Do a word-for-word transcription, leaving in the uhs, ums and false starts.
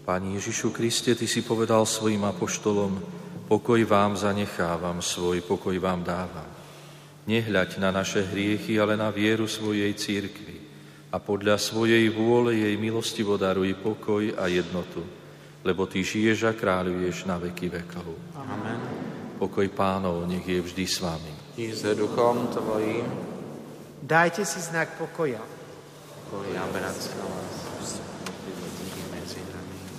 Pani Ježišu Kriste, Ty si povedal svojim apoštolom: pokoj vám zanechávam, svoj pokoj vám dávam. Nehľaď na naše hriechy, ale na vieru svojej cirkvi a podľa svojej vôle jej milostivo daruj pokoj a jednotu, lebo Ty žiješ a kráľuješ na veky vekov. Amen. Pokoj Pánov nech je vždy s vami. I s duchom tvojím. Dajte si znak pokoja. Pokoj a bratstvo vás medzi nami.